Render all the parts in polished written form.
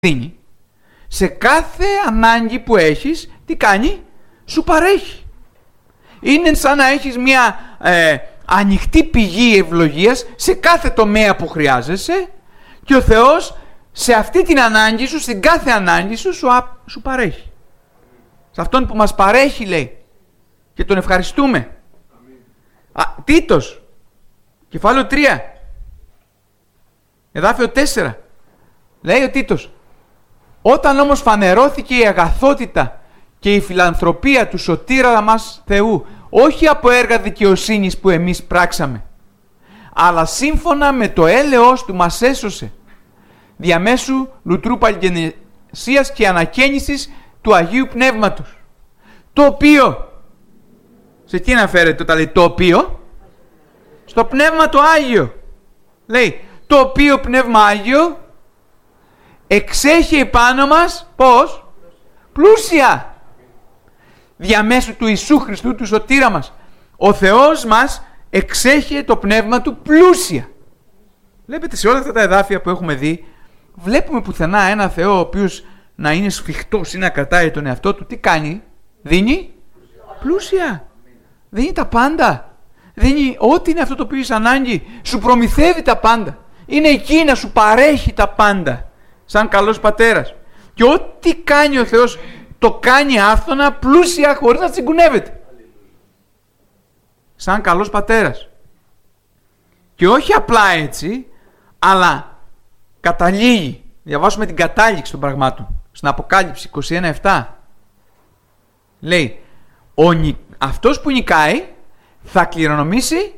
δίνει. Σε κάθε ανάγκη που έχεις, τι κάνει? Σου παρέχει. Είναι σαν να έχεις μια ανοιχτή πηγή ευλογίας σε κάθε τομέα που χρειάζεσαι και ο Θεός σε αυτή την ανάγκη σου, στην κάθε ανάγκη σου, σου παρέχει. Σε αυτόν που μας παρέχει, λέει, και τον ευχαριστούμε. Τίτος, κεφάλαιο 3, εδάφιο 4, λέει ο Τίτος: όταν όμως φανερώθηκε η αγαθότητα και η φιλανθρωπία του σωτήρα μας Θεού, όχι από έργα δικαιοσύνης που εμείς πράξαμε, αλλά σύμφωνα με το έλεος του μας έσωσε, διαμέσου λουτρού παλιγενεσίας και ανακαίνησης του Αγίου Πνεύματος, το οποίο, σε τι αναφέρεται όταν λέει το οποίο? Στο Πνεύμα το Άγιο. Λέει, το οποίο Πνεύμα Άγιο εξέχει επάνω μας, πώς? Πλούσια. Διαμέσου του Ιησού Χριστού, του σωτήρα μας. Ο Θεός μας εξέχει το Πνεύμα του πλούσια. Βλέπετε, σε όλα αυτά τα εδάφια που έχουμε δει, βλέπουμε πουθενά ένα Θεό ο οποίος να είναι σφιχτός ή να κρατάει τον εαυτό του. Τι κάνει? Δίνει πλούσια. Δίνει τα πάντα. Δίνει ό,τι είναι αυτό το οποίο είσαι ανάγκη. Σου προμηθεύει τα πάντα. Είναι εκεί να σου παρέχει τα πάντα. Σαν καλός πατέρας. Και ό,τι κάνει ο Θεός το κάνει άφθονα, πλούσια, χωρίς να τσιγκουνεύεται. Σαν καλός πατέρας. Και όχι απλά έτσι, αλλά καταλήγει. Διαβάσουμε την κατάληξη των πραγμάτων. Στην Αποκάλυψη 21:7. Λέει, αυτός που νικάει θα κληρονομήσει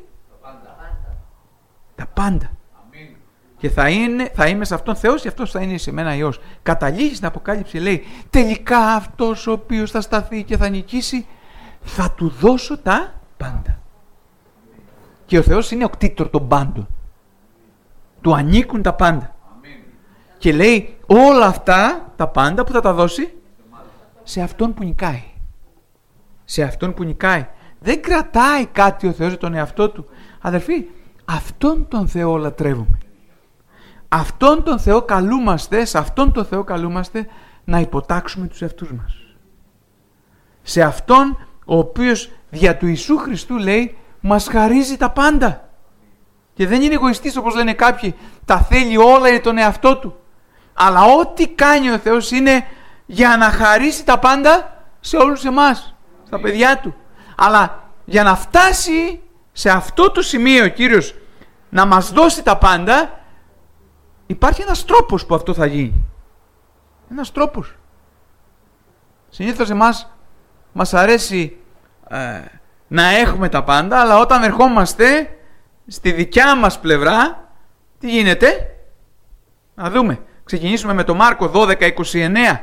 τα πάντα. Και θα είμαι σε αυτόν Θεός και αυτός θα είναι σε μένα Υιός. Καταλήγει στην Αποκάλυψη, λέει, τελικά αυτός ο οποίος θα σταθεί και θα νικήσει, θα του δώσω τα πάντα. Και ο Θεός είναι ο κτήτορ των πάντων. Του ανήκουν τα πάντα. Και λέει, όλα αυτά τα πάντα που θα τα δώσει σε αυτόν που νικάει. Σε αυτόν που νικάει. Δεν κρατάει κάτι ο Θεός για τον εαυτό του. Αδερφοί, αυτόν τον Θεό λατρεύουμε. Αυτόν τον Θεό καλούμαστε, σε αυτόν τον Θεό καλούμαστε να υποτάξουμε τους εαυτούς μας. Σε αυτόν ο οποίος δια του Ιησού Χριστού, λέει, μας χαρίζει τα πάντα. Και δεν είναι εγωιστής όπως λένε κάποιοι, τα θέλει όλα για τον εαυτό του. Αλλά ό,τι κάνει ο Θεός είναι για να χαρίσει τα πάντα σε όλους εμάς, στα παιδιά του. Αλλά για να φτάσει σε αυτό το σημείο ο Κύριος να μας δώσει τα πάντα, υπάρχει ένας τρόπος που αυτό θα γίνει. Ένας τρόπος. Συνήθως εμάς μας αρέσει να έχουμε τα πάντα, αλλά όταν ερχόμαστε στη δικιά μας πλευρά, τι γίνεται? Να δούμε. Ξεκινήσουμε με το Μάρκο 12:29.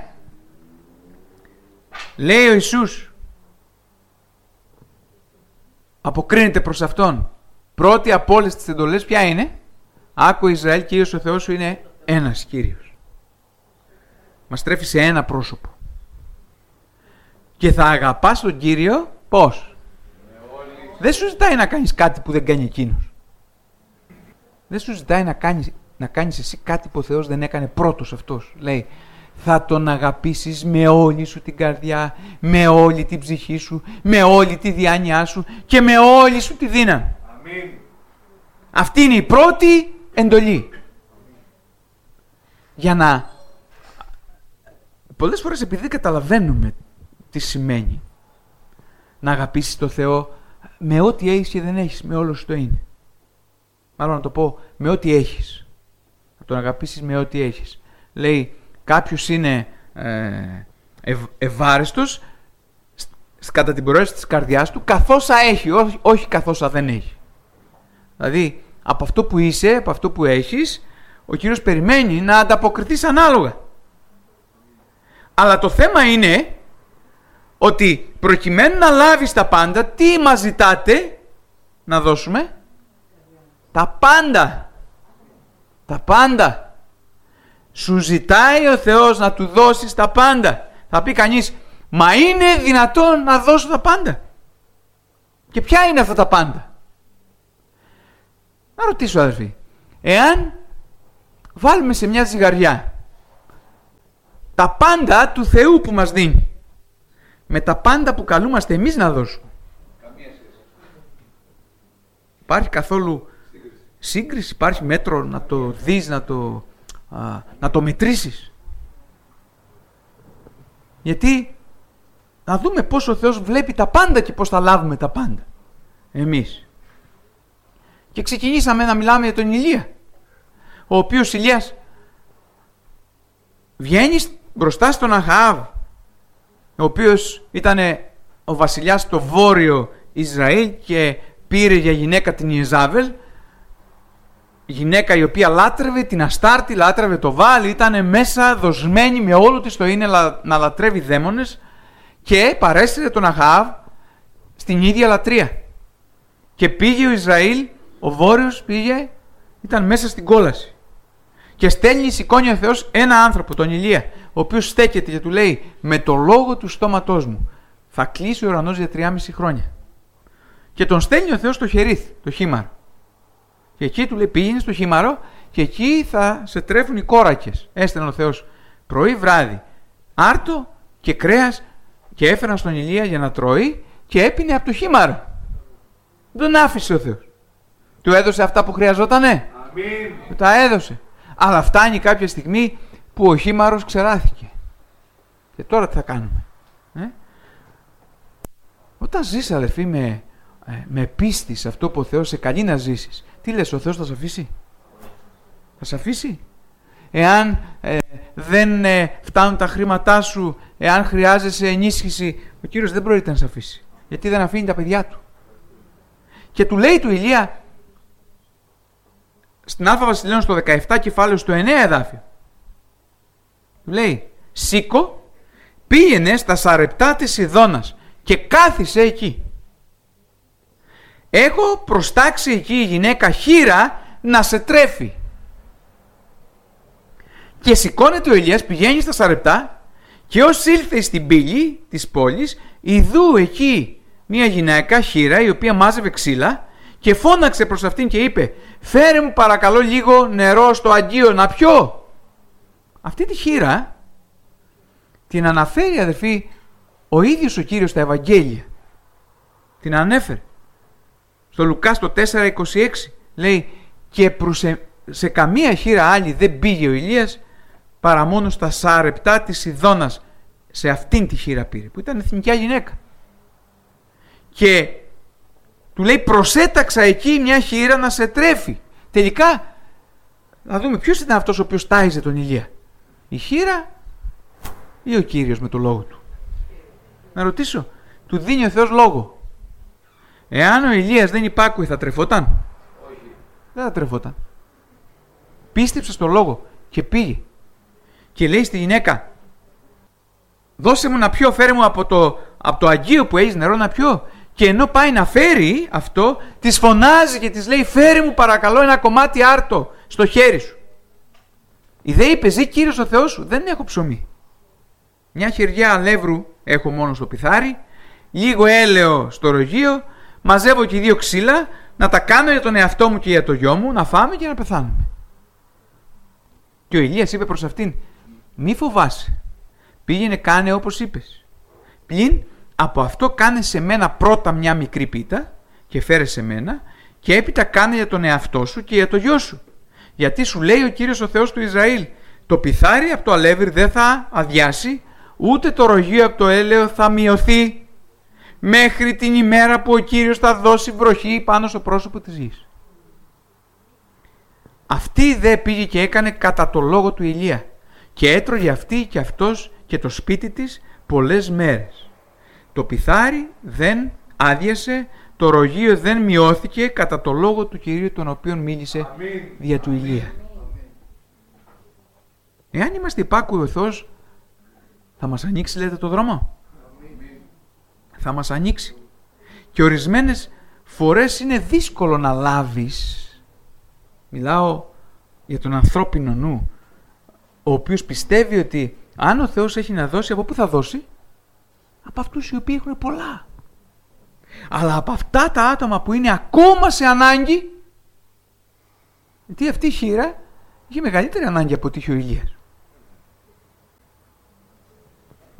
Λέει ο Ιησούς, αποκρίνεται προς Αυτόν. Πρώτη από όλες τις εντολές ποια είναι? Άκου Ισραήλ, Κύριος ο Θεός σου είναι ένας Κύριος. Μας τρέφει σε ένα πρόσωπο. Και θα αγαπάς τον Κύριο πώς? Δεν σου ζητάει να κάνεις κάτι που δεν κάνει εκείνος. Δεν σου ζητάει να κάνεις εσύ κάτι που ο Θεός δεν έκανε πρώτος αυτός. Λέει, θα τον αγαπήσεις με όλη σου την καρδιά, με όλη την ψυχή σου, με όλη τη διάνοιά σου και με όλη σου τη δύναμη. Αμήν. Αυτή είναι η πρώτη εντολή. Για να... Πολλές φορές επειδή δεν καταλαβαίνουμε τι σημαίνει να αγαπήσεις τον Θεό με ό,τι έχεις και δεν έχεις, με όλο σου το είναι. Μάλλον να το πω, με ό,τι έχεις. Να τον αγαπήσεις με ό,τι έχεις. Λέει, κάποιος είναι ευάρεστος κατά την προαίρεση της καρδιάς του καθόσα έχει, όχι καθόσα δεν έχει. Δηλαδή, από αυτό που είσαι, από αυτό που έχεις, ο Κύριος περιμένει να ανταποκριθείς ανάλογα. Αλλά το θέμα είναι ότι προκειμένου να λάβεις τα πάντα, τι μας ζητάτε να δώσουμε? Τα πάντα. Τα πάντα. Σου ζητάει ο Θεός να του δώσεις τα πάντα. Θα πει κανείς, μα είναι δυνατόν να δώσω τα πάντα? Και ποια είναι αυτά τα πάντα? Να ρωτήσω, αδερφοί, εάν βάλουμε σε μια ζυγαριά τα πάντα του Θεού που μας δίνει με τα πάντα που καλούμαστε εμείς να δώσουμε. Υπάρχει καθόλου σύγκριση, υπάρχει μέτρο να το δεις, να το μετρήσεις? Γιατί να δούμε πώς ο Θεός βλέπει τα πάντα και πώς θα λάβουμε τα πάντα εμείς. Και ξεκινήσαμε να μιλάμε για τον Ηλία, ο οποίος Ηλίας βγαίνει μπροστά στον Αχαάβ, ο οποίος ήταν ο βασιλιάς στο βόρειο Ισραήλ και πήρε για γυναίκα την Ιεζάβελ, γυναίκα η οποία λάτρευε την Αστάρτη, λάτρευε το Βάλ, ήταν μέσα δοσμένη με όλο της το είναι να λατρεύει δαίμονες, και παρέστρεψε τον Αχαάβ στην ίδια λατρεία. Και πήγε ο Ισραήλ, ο βόρειος πήγε, ήταν μέσα στην κόλαση. Και σηκώνει ο Θεός ένα άνθρωπο, τον Ηλία, ο οποίος στέκεται και του λέει: με το λόγο του στόματός μου θα κλείσει ο ουρανός για 3,5 χρόνια. Και τον στέλνει ο Θεός στο Χερίθ, το χήμαρο. Και εκεί του λέει: πήγαινε στο χήμαρο και εκεί θα σε τρέφουν οι κόρακες. Έστελνε ο Θεός πρωί βράδυ άρτο και κρέας και έφεραν στον Ηλία για να τρώει και έπινε από το χήμαρο. Δεν τον άφησε ο Θεός. Του έδωσε αυτά που χρειαζότανε. Αμήν. Του τα έδωσε. Αλλά φτάνει κάποια στιγμή που ο χήμαρος ξεράθηκε. Και τώρα τι θα κάνουμε? Όταν ζεις, αδελφοί, με πίστη σε αυτό που ο Θεός σε καλεί να ζήσεις, τι λες, ο Θεός θα σε αφήσει? Θα σε αφήσει? Εάν δεν φτάνουν τα χρήματά σου, εάν χρειάζεσαι ενίσχυση, ο Κύριος δεν πρόκειται να σε αφήσει. Γιατί δεν αφήνει τα παιδιά του. Και του λέει του Ηλία στην Α Βασιλείων στο 17 κεφάλαιο στο 9 εδάφιο, του λέει: σήκω, πήγαινε στα Σαρεπτά της Σιδώνας και κάθισε εκεί. Έχω προστάξει εκεί η γυναίκα Χήρα να σε τρέφει. Και σηκώνεται ο Ηλίας, πηγαίνει στα Σαρεπτά, και ως ήλθε στην πύλη της πόλης, ιδού εκεί μια γυναίκα Χήρα, η οποία μάζευε ξύλα, και φώναξε προς αυτήν και είπε: φέρε μου παρακαλώ λίγο νερό στο αγγείο να πιω. Αυτή τη Χήρα την αναφέρει, αδελφοί, ο ίδιος ο Κύριος στα Ευαγγέλια. Την ανέφερε. Στο Λουκάς το 4:26 λέει: και σε καμία χήρα άλλη δεν πήγε ο Ηλίας παρά μόνο στα Σαρεπτά της Σιδώνας. Σε αυτήν τη χήρα πήρε, που ήταν εθνικιά γυναίκα. Και του λέει: προσέταξα εκεί μια χήρα να σε τρέφει. Τελικά, να δούμε ποιος ήταν αυτός ο οποίος τάιζε τον Ηλία, η χήρα ή ο Κύριος με το λόγο του? Να ρωτήσω, του δίνει ο Θεός λόγο. Εάν ο Ηλίας δεν υπάκουε, θα τρεφόταν? Όχι. Δεν θα τρεφόταν. Πίστεψε στο λόγο και πήγε. Και λέει στη γυναίκα: δώσε μου να πιω, φέρε μου από το αγγείο που έχεις νερό να πιω. Και ενώ πάει να φέρει αυτό, της φωνάζει και της λέει: φέρε μου παρακαλώ ένα κομμάτι άρτο στο χέρι σου. Η δε είπε: ζει Κύριος ο Θεός σου, δεν έχω ψωμί. Μια χεριά αλεύρου έχω μόνο στο πιθάρι, λίγο έλαιο στο ρογείο, μαζεύω και 2 ξύλα, να τα κάνω για τον εαυτό μου και για το γιο μου, να φάμε και να πεθάνουμε. Και ο Ηλίας είπε προς αυτήν: μη φοβάσαι, πήγαινε κάνε όπως είπες. Πλην από αυτό κάνε σε μένα πρώτα μια μικρή πίτα και φέρε σε μένα, και έπειτα κάνε για τον εαυτό σου και για το γιο σου. Γιατί σου λέει ο Κύριος ο Θεός του Ισραήλ: το πιθάρι από το αλεύρι δεν θα αδειάσει, ούτε το ρογείο από το έλαιο θα μειωθεί, μέχρι την ημέρα που ο Κύριος θα δώσει βροχή πάνω στο πρόσωπο της γης. Αυτή δε πήγε και έκανε κατά το λόγο του Ηλία, και έτρωγε αυτή και αυτός και το σπίτι της πολλές μέρες. Το πιθάρι δεν άδειασε, το ρογείο δεν μειώθηκε κατά το λόγο του Κυρίου, τον οποίον μίλησε δια του Ηλία. Εάν είμαστε υπάκουοι, ο Θεός θα μας ανοίξει, λέτε, το δρόμο? Θα μας ανοίξει. Και ορισμένες φορές είναι δύσκολο να λάβεις. Μιλάω για τον ανθρώπινο νου, ο οποίος πιστεύει ότι αν ο Θεός έχει να δώσει, από πού θα δώσει? Από αυτούς οι οποίοι έχουν πολλά. Αλλά από αυτά τα άτομα που είναι ακόμα σε ανάγκη, γιατί αυτή η χήρα είχε μεγαλύτερη ανάγκη από ό,τι είχε ο Ηλίας.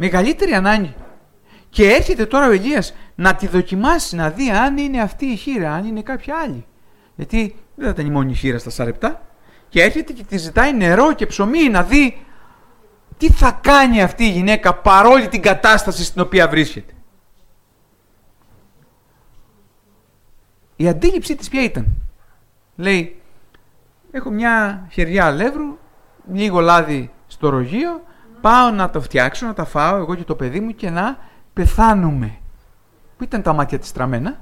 Μεγαλύτερη ανάγκη. Και έρχεται τώρα ο Ηλίας να τη δοκιμάσει, να δει αν είναι αυτή η χήρα, αν είναι κάποια άλλη. Γιατί δεν θα ήταν η μόνη χήρα στα Σαρεπτά. Και έρχεται και τη ζητάει νερό και ψωμί να δει τι θα κάνει αυτή η γυναίκα παρόλη την κατάσταση στην οποία βρίσκεται. Η αντίληψή της ποια ήταν? Λέει, έχω μια χεριά αλεύρου, λίγο λάδι στο ρογείο, πάω να το φτιάξω, να τα φάω εγώ και το παιδί μου και να πεθάνουμε. Πού ήταν τα μάτια της τραμμένα?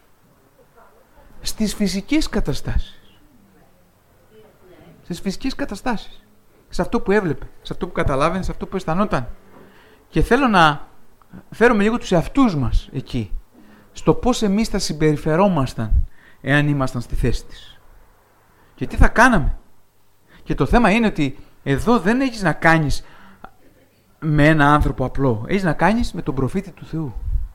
Στις φυσικές καταστάσεις. Στις φυσικές καταστάσεις. Σε αυτό που έβλεπε, σε αυτό που καταλάβαινε, σε αυτό που αισθανόταν. Και θέλω να φέρουμε λίγο τους εαυτούς μας εκεί. Στο πώς εμείς θα συμπεριφερόμασταν εάν ήμασταν στη θέση της. Και τι θα κάναμε. Και το θέμα είναι ότι εδώ δεν έχεις να κάνεις με ένα άνθρωπο απλό. Έχεις να κάνεις με τον προφήτη του Θεού.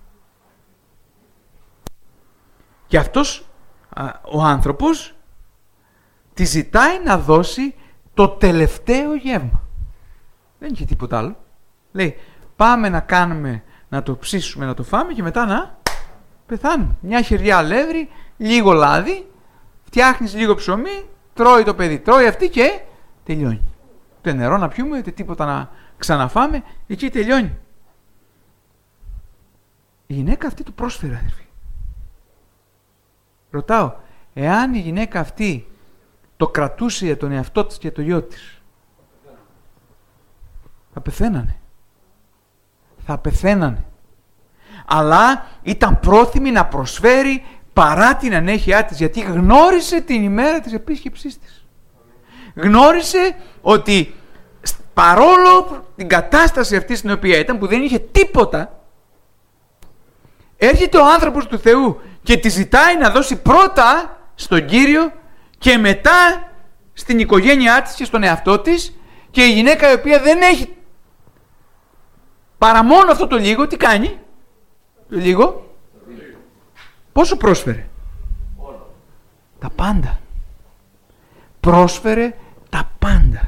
Και αυτός ο άνθρωπος τη ζητάει να δώσει το τελευταίο γεύμα. Δεν είχε τίποτα άλλο. Λέει, πάμε να κάνουμε, να το ψήσουμε, να το φάμε και μετά να πεθάνουμε. Μια χεριά αλεύρι, λίγο λάδι, φτιάχνεις λίγο ψωμί, τρώει το παιδί, τρώει αυτή και τελειώνει. Ούτε νερό να πιούμε, ούτε τίποτα να ξαναφάμε, εκεί τελειώνει. Η γυναίκα αυτή του πρόσφερε, αδερφοί. Ρωτάω, εάν η γυναίκα αυτή το κρατούσε για τον εαυτό της και το γιο της, θα πεθαίνανε. Θα πεθαίνανε. Αλλά ήταν πρόθυμη να προσφέρει παρά την ανέχειά της, γιατί γνώρισε την ημέρα της επίσκεψής της. Γνώρισε ότι παρόλο την κατάσταση αυτή στην οποία ήταν, που δεν είχε τίποτα, έρχεται ο άνθρωπος του Θεού και τη ζητάει να δώσει πρώτα στον Κύριο και μετά στην οικογένειά της και στον εαυτό της, και η γυναίκα η οποία δεν έχει παρά μόνο αυτό το λίγο, τι κάνει? Το λίγο. Πόσο πρόσφερε? Τα πάντα. Πρόσφερε τα πάντα.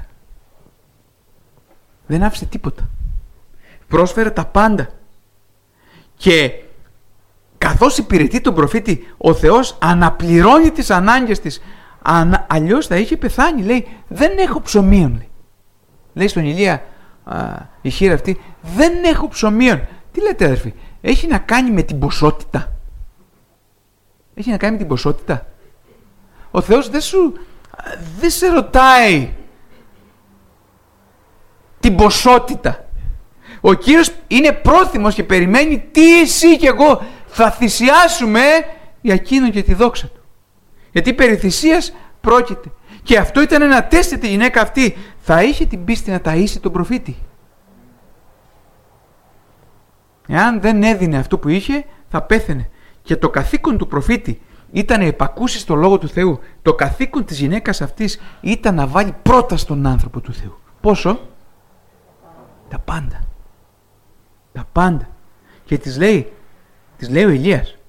Δεν άφησε τίποτα. Πρόσφερε τα πάντα. Και καθώς υπηρετεί τον προφήτη, ο Θεός αναπληρώνει τις ανάγκες της. Αλλιώς θα είχε πεθάνει. Λέει, δεν έχω ψωμίον. Λέει στον Ηλία η χήρα αυτή, δεν έχω ψωμίον. Τι λέτε, αδερφοί? Έχει να κάνει με την ποσότητα. Έχει να κάνει με την ποσότητα. Ο Θεός δεν σε ρωτάει την ποσότητα. Ο Κύριος είναι πρόθυμος και περιμένει τι εσύ και εγώ θα θυσιάσουμε για εκείνον και τη δόξα του. Γιατί περί θυσίας πρόκειται. Και αυτό ήταν ένα τεστ. Τη γυναίκα αυτή θα είχε την πίστη να ταΐσει τον προφήτη. Εάν δεν έδινε αυτό που είχε, θα πέθαινε. Και το καθήκον του προφήτη ήταν να υπακούσει στο λόγο του Θεού. Το καθήκον της γυναίκας αυτής ήταν να βάλει πρώτα στον άνθρωπο του Θεού. Πόσο? Τα πάντα. Τα πάντα. Και της λέει ο Ηλίας.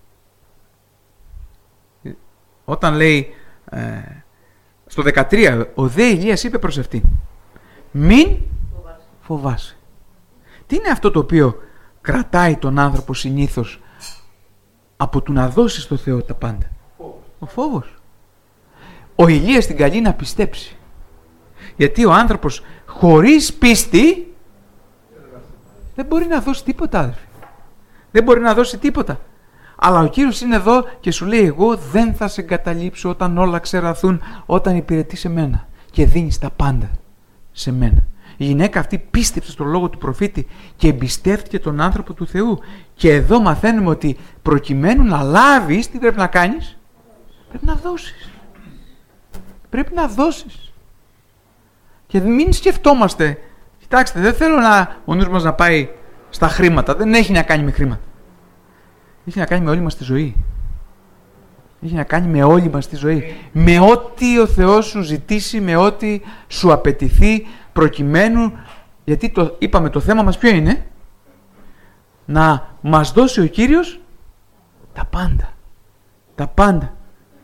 Όταν λέει στο 13, ο δε Ηλίας είπε προς αυτήν, μην φοβάσαι. Τι είναι αυτό το οποίο κρατάει τον άνθρωπο συνήθως από του να δώσει στο Θεό τα πάντα? Ο φόβος. Ο Ηλίας την καλεί να πιστέψει. Γιατί ο άνθρωπος χωρίς πίστη δεν μπορεί να δώσει τίποτα, αδελφοί. Δεν μπορεί να δώσει τίποτα. Αλλά ο Κύριος είναι εδώ και σου λέει, εγώ δεν θα σε εγκαταλείψω όταν όλα ξεραθούν, όταν υπηρετείς σε μένα και δίνεις τα πάντα σε μένα. Η γυναίκα αυτή πίστεψε στον λόγο του προφήτη και εμπιστεύτηκε τον άνθρωπο του Θεού. Και εδώ μαθαίνουμε ότι προκειμένου να λάβεις, τι πρέπει να κάνεις? Πρέπει να δώσεις. Πρέπει να δώσεις. Και μην σκεφτόμαστε, κοιτάξτε, δεν θέλω ο νους μας να πάει στα χρήματα. Δεν έχει να κάνει με χρήματα. Έχει να κάνει με όλη μας τη ζωή. Έχει να κάνει με όλη μας τη ζωή. Με ό,τι ο Θεός σου ζητήσει, με ό,τι σου απαιτηθεί, προκειμένου, γιατί είπαμε το θέμα μας ποιο είναι? Να μας δώσει ο Κύριος τα πάντα. Τα πάντα.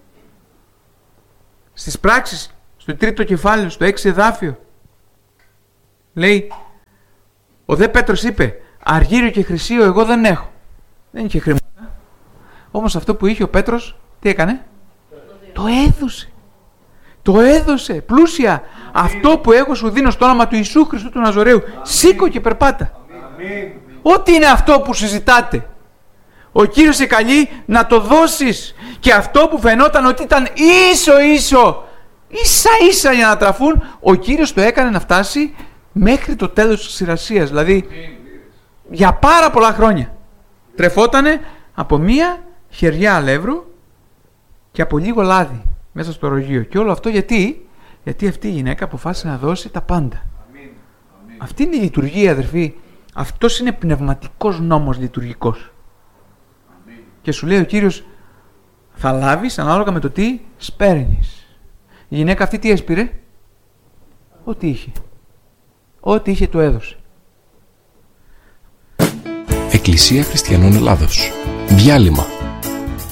Στις πράξεις, στο 3ο κεφάλαιο, στο 6 εδάφιο, λέει, Ο δε Πέτρος είπε, αργύριο και χρυσίο εγώ δεν έχω. Δεν είχε χρήματα. Όμως αυτό που είχε ο Πέτρος, τι έκανε? Το έδωσε. Το έδωσε πλούσια. Αυτό που εγώ σου δίνω στο όνομα του Ιησού Χριστού του Ναζωραίου, σήκω και περπάτα. Ό,τι είναι αυτό που συζητάτε, ο Κύριος σε καλεί να το δώσεις. Και αυτό που φαινόταν ότι ήταν ίσα για να τραφούν, ο Κύριος το έκανε να φτάσει μέχρι το τέλος της ξηρασίας. Δηλαδή για πάρα πολλά χρόνια τρεφότανε από μία χεριά αλεύρου και από λίγο λάδι μέσα στο ρογείο. Και όλο αυτό γιατί αυτή η γυναίκα αποφάσισε να δώσει τα πάντα. Αυτή είναι η λειτουργία, αδερφοί. Αυτός είναι πνευματικός νόμος λειτουργικός. Και σου λέει ο Κύριος, θα λάβεις ανάλογα με το τι σπέρνεις. Η γυναίκα αυτή τι έσπηρε? Ό,τι είχε. Ό,τι είχε το έδωσε. Εκκλησία Χριστιανών Ελλάδος. Διάλειμμα.